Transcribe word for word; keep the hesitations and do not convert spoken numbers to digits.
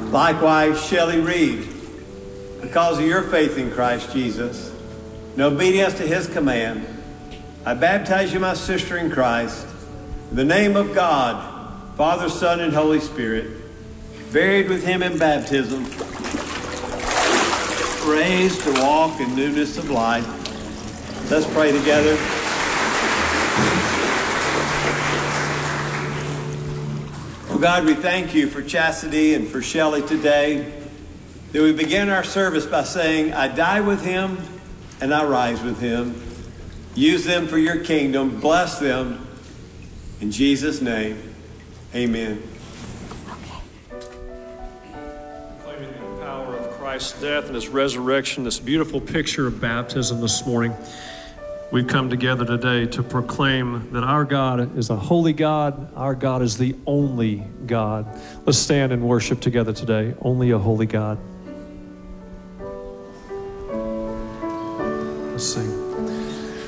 Likewise, Shelley Reed, because of your faith in Christ Jesus and obedience to his command, I baptize you, my sister in Christ, in the name of God, Father, Son, and Holy Spirit, buried with him in baptism, raised to walk in newness of life. Let's pray together. Oh God, we thank you for Chastity and for Shelley today, that we begin our service by saying, I die with him and I rise with him. Use them for your kingdom. Bless them. In Jesus' name, amen. Proclaiming the power of Christ's death and his resurrection, this beautiful picture of baptism this morning. We've come together today to proclaim that our God is a holy God. Our God is the only God. Let's stand and worship together today. Only a holy God. Let's sing.